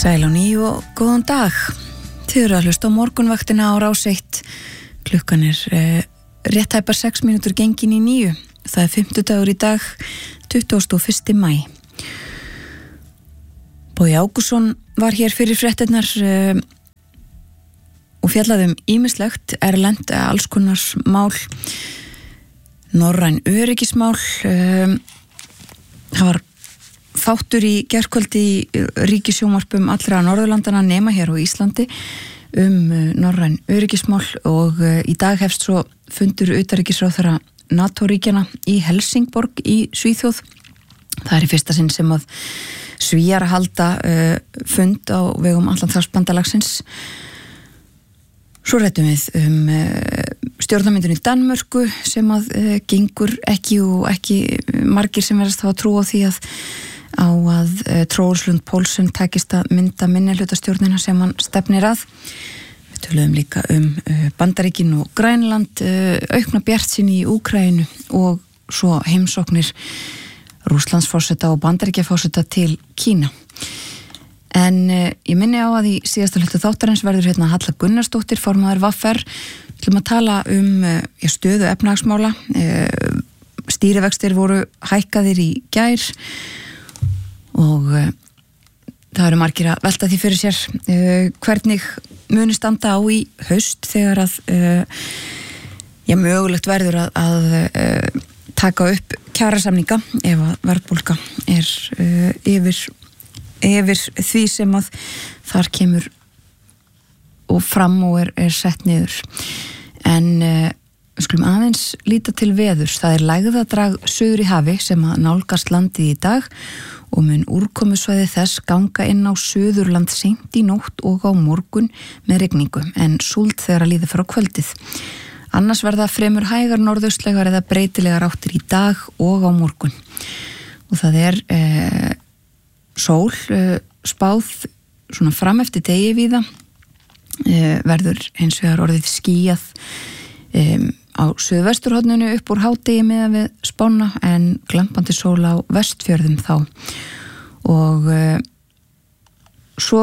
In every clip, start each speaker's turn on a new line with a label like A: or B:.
A: Sæl á ný og góðan dag. Þið eru að hlusta á morgunvaktina á Rás 1. Klukkan rétt tæpar 6 mínútur gengin í 9. Það 50 í dag, 21. maí. Bogi Ágússon var hér fyrir fréttirnar og fjallaði ýmislegt, erlend, alls konar mál, norræn öryggismál. Það var þáttur í gærkvöldi í ríkissjónvarpum allra Norðurlandana nema hér á Íslandi norræn öryggismál og í dag hefst svo fundur utanríkisráðherra NATO-ríkjana í Helsingborg í Svíþjóð. Það í fyrsta sinn sem að Svíar halda fund á vegum Atlantshafsbandalagsins. Svo ræddum við stjórnarmyndun í Danmörku sem að gengur ekki og ekki margir sem verðast hafa trú á því að Troels Lund Poulsen takist að mynda minnihlutastjórnina sem hann stefnir að. Við töluðum líka Bandaríkin og Grænland, aukna bjartsýni í Úkraínu og svo heimsóknir Rússlandsforseta og Bandaríkjaforseta til Kína. En ég minni á að í síðasta hluta þáttarins verður Halla Gunnarsdóttir, formaður VFR. Við ætlum að tala stöðu efnahagsmála. Stýrivextir voru hækkaðir í gær og það eru margir að velta því fyrir sér hvernig muni standa á í haust þegar að mögulegt verður að taka upp kjarasamninga ef að verðbólga yfir því sem að þar kemur og fram og sett niður. En við skulum aðeins líta til veðurs. Það lægðadrag suður í hafi sem að nálgast landið í dag og mun úrkomusvæði þess ganga inn á Suðurland seint í nótt og á morgun með rigningu en súld þegar að líða frá kvöldið. Annars verða fremur hægar norðaustlegar eða breytilegar áttir í dag og á morgun. Og það sól spáð svona fram eftir degi víða, verður hins vegar orðið skýjað á suðvesturhorninu upp úr hádegi miðað við spána en glampandi sól á Vestfjörðum þá. Og svo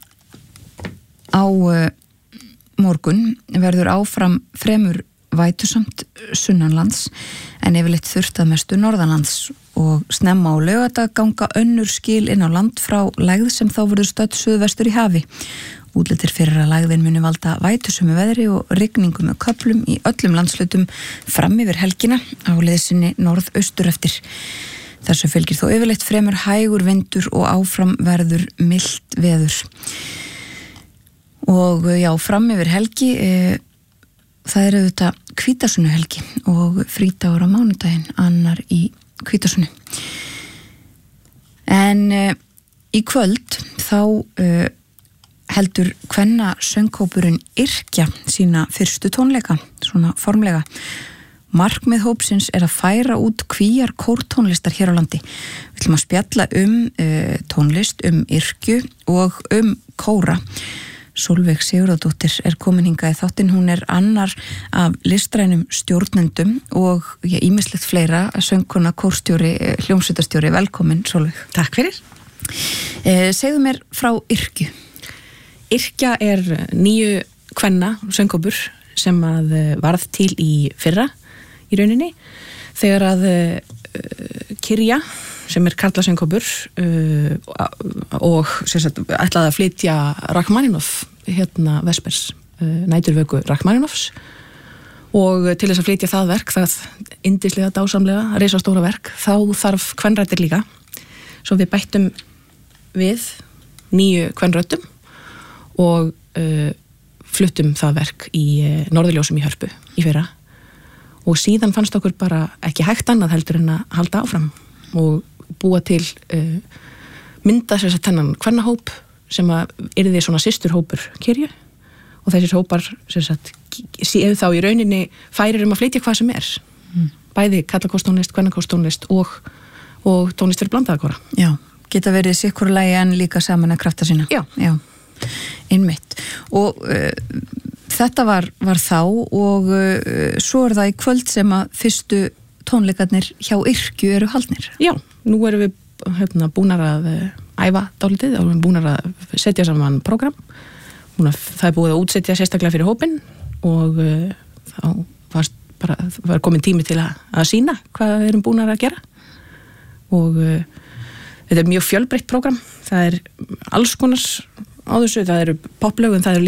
A: á morgun verður áfram fremur vætusamt sunnanlands en yfirleitt þurrt að mestu norðanlands og snemma á laugardag ganga önnur skil inn á land frá lægð sem þá verður stödd suðvestur í hafi. Útlitir fyrir að lægðin muni valda vætusömu veðri og rigningu með köflum í öllum landslutum fram yfir helgina á leiðsinni norðaustur eftir. Þessu fylgir þó yfirleitt fremur hægur vindur og áfram verður milt veður. Og fram yfir helgi, það auðvitað hvítasunnuhelgi og frídagur á mánudaginn, annar í hvítasunnu. En í kvöld þá heldur kvenna söngkópurinn Yrkja sína fyrstu tónleika, svona formlega. Markmið hópsins að færa út kvíar kórtónlistar hér á landi. Við ætlum að spjalla tónlist, Yrkju og kóra. Sólveig Sigurðardóttir komin hingað í þáttinn. Hún annar af listrænum stjórnendum og ýmislegt fleira, söngkona, kórstjóri, hljómsveitarstjóri. Velkomin, Sólveig.
B: Takk fyrir.
A: Segðu mér frá Yrkju.
B: Yrkja nýju kvenna söngkópur sem að varð til í fyrra í rauninni þegar að Kyrja sem karlasöngkópur og ætlaði að flytja Rachmaninoff Vespers, næturvöku Rachmaninoffs og til þess að flytja það verk, það yndislega dásamlega, risastóra verk, þá þarf kvenrættir líka svo við bættum við nýju kvenröddum og fluttum það verk í Norðurljósum í Hörpu í fyrra og síðan fannst okkur bara ekki hægt annað heldur en að halda áfram og búa til mynda þennan kvennahóp sem að yrði svona systurhópur Kyrju og þessir hópar séu þá í rauninni færir að flytja hvað sem bæði karlakórstónlist, kvennakórstónlist og tónlist fyrir blandaða kóra.
A: Já, geta verið sikkur lagi en líka saman að krafta sína.
B: Já.
A: Einmitt. Og þetta var þá og svo það í kvöld sem að fyrstu tónleikarnir hjá Yrkju haldnir.
B: Já, nú erum við búnar að æfa dálítið og við erum búin að setja saman program. Það búið að útsetja sérstaklega fyrir hópinn og þá var komin tími til að sýna hvað við erum búin að gera og þetta mjög fjölbreytt program. Það alls konar á þessu, það eru poplög en það eru